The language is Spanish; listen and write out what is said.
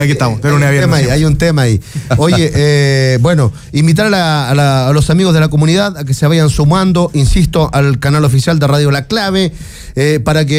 Aquí estamos, hay un tema ahí. Oye, bueno, invitar a los amigos de la comunidad a que se vayan sumando, insisto, al canal oficial de Radio La Clave, para que